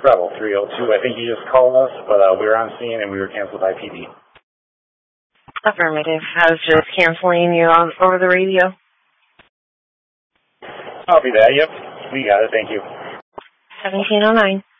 Bravo 302. I think you just called us, but we were on scene and we were canceled by PD. Affirmative. I was just canceling you over the radio. I'll be there. Yep. We got it. Thank you. 1709.